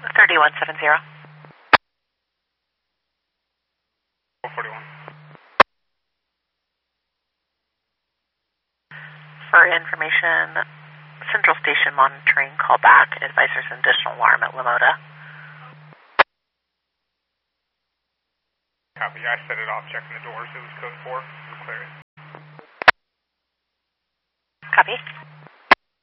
3170. 41. For information, Central Station monitoring, call back. Advise there's an additional alarm at Lamoda. Copy. I set it off, checking the doors. It was code 4. We'll clear it. Copy.